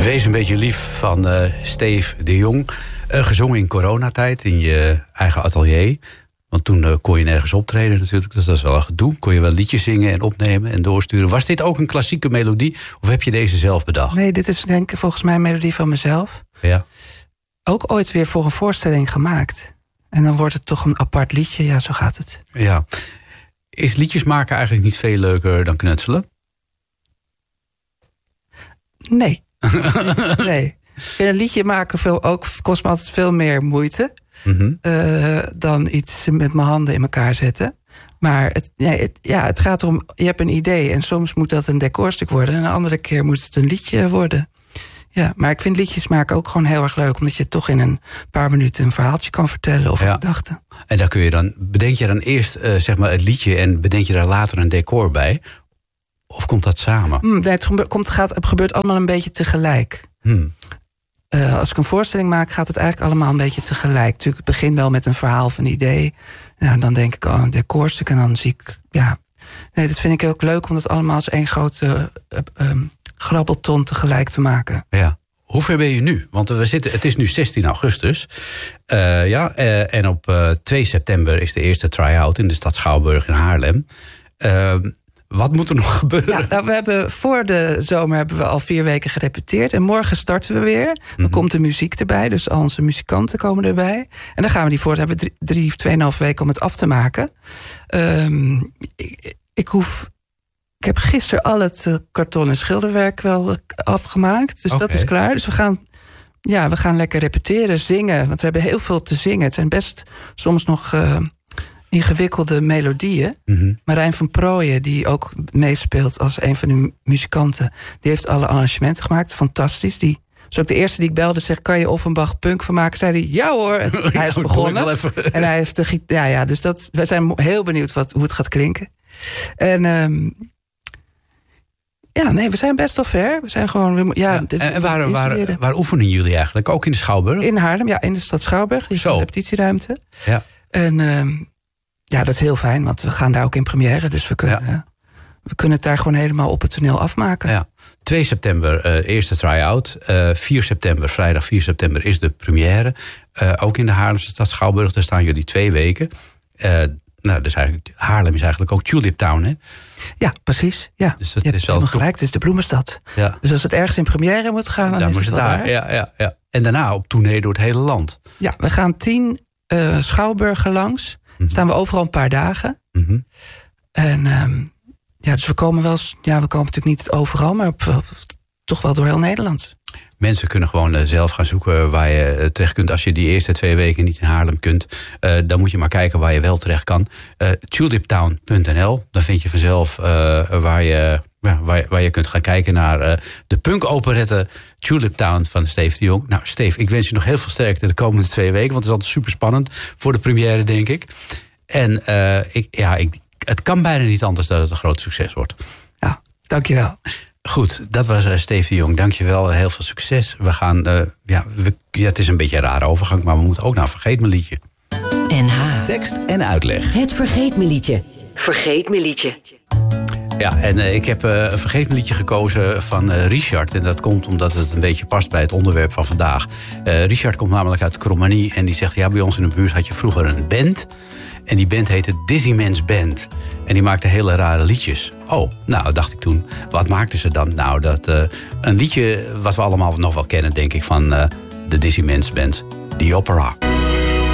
Wees een beetje lief van Steve de Jong. Gezongen in coronatijd in je eigen atelier. Want toen kon je nergens optreden natuurlijk. Dus dat is wel een gedoe. Kon je wel liedjes zingen en opnemen en doorsturen. Was dit ook een klassieke melodie? Of heb je deze zelf bedacht? Nee, dit is denk ik volgens mij een melodie van mezelf. Ja. Ook ooit weer voor een voorstelling gemaakt. En dan wordt het toch een apart liedje. Ja, zo gaat het. Ja. Is liedjes maken eigenlijk niet veel leuker dan knutselen? Nee. Nee. Ik vind een liedje maken kost me altijd veel meer moeite. Mm-hmm. Dan iets met mijn handen in elkaar zetten. Maar het gaat erom, je hebt een idee en soms moet dat een decorstuk worden en een andere keer moet het een liedje worden. Ja, maar ik vind liedjes maken ook gewoon heel erg leuk, omdat je toch in een paar minuten een verhaaltje kan vertellen of gedachten. En daar kun je bedenk je dan eerst zeg maar het liedje en bedenk je daar later een decor bij? Of komt dat samen? Nee, het gebeurt allemaal een beetje tegelijk. Als ik een voorstelling maak, gaat het eigenlijk allemaal een beetje tegelijk. Natuurlijk, het begint wel met een verhaal of een idee. Ja, dan denk ik, een decorstuk. En dan zie ik, Nee, dat vind ik ook leuk om dat allemaal als één grote grabbelton tegelijk te maken. Ja. Hoe ver ben je nu? Want het is nu 16 augustus. En op 2 september is de eerste try-out in de stad Schouwburg in Haarlem. Wat moet er nog gebeuren? Ja, we hebben voor de zomer al 4 weken gerepeteerd. En morgen starten we weer. Dan komt de muziek erbij. Dus al onze muzikanten komen erbij. En dan gaan we die voor. Dan hebben we 2,5 weken om het af te maken. Ik heb gisteren al het karton en schilderwerk wel afgemaakt. Dus dat is klaar. Dus we gaan lekker repeteren, zingen. Want we hebben heel veel te zingen. Het zijn best soms nog ingewikkelde melodieën. Mm-hmm. Marijn van Prooijen, die ook meespeelt als een van de muzikanten, die heeft alle arrangementen gemaakt. Fantastisch. Die is ook de eerste die ik belde, zegt, kan je Offenbach punk van maken? Zei hij, ja hoor. En hij is begonnen. En hij heeft de gitaar. Dus wij zijn heel benieuwd hoe het gaat klinken. En we zijn best wel ver. We zijn gewoon. En waar oefenen jullie eigenlijk? Ook in de Schouwburg? In Haarlem, in de stad Schouwburg. Die is een repetitieruimte. Ja. En dat is heel fijn, want we gaan daar ook in première. Dus we kunnen het daar gewoon helemaal op het toneel afmaken. Ja. 2 september eerste try-out. 4 september, vrijdag 4 september is de première. Ook in de Haarlemse stad Schouwburg. Daar staan jullie 2 weken. Haarlem is eigenlijk ook Tulip Town, hè? Ja, precies. Ja. Dus dat je is wel gelijk, het is de bloemenstad. Ja. Dus als het ergens in première moet gaan, dan is het wel daar. Ja. En daarna op tournee door het hele land. Ja, we gaan 10 schouwburgen langs. Mm-hmm. Staan we overal een paar dagen. Mm-hmm. En dus we komen natuurlijk niet overal, maar toch wel door heel Nederland. Mensen kunnen gewoon zelf gaan zoeken waar je terecht kunt. Als je die eerste 2 weken niet in Haarlem kunt, dan moet je maar kijken waar je wel terecht kan. tuliptown.nl, dan vind je vanzelf waar je kunt gaan kijken naar de punk-operette Tulip Town van Steve de Jong. Nou, Steve, ik wens je nog heel veel sterkte de komende 2 weken, want het is altijd super spannend voor de première, denk ik. En het kan bijna niet anders dat het een groot succes wordt. Ja, dankjewel. Goed, dat was Steve de Jong. Dankjewel, heel veel succes. We gaan, het is een beetje een rare overgang, maar we moeten ook naar een Vergeet Me liedje. NH. Tekst en uitleg. Het Vergeet Me liedje. Vergeet Me liedje. Ja, en ik heb een Vergeet Me liedje gekozen van Richard. En dat komt omdat het een beetje past bij het onderwerp van vandaag. Richard komt namelijk uit Krommenie en die zegt, bij ons in de buurt had je vroeger een band. En die band heette Dizzy Man's Band. En die maakte hele rare liedjes. Dacht ik toen, wat maakten ze dan? Nou, een liedje wat we allemaal nog wel kennen, denk ik, van de Dizzy Man's Band. The Opera.